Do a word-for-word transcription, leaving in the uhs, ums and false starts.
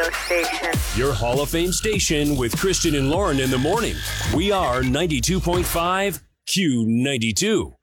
station. Your Hall of Fame station with Christian and Lauren in the morning. We are ninety-two point five Q ninety-two.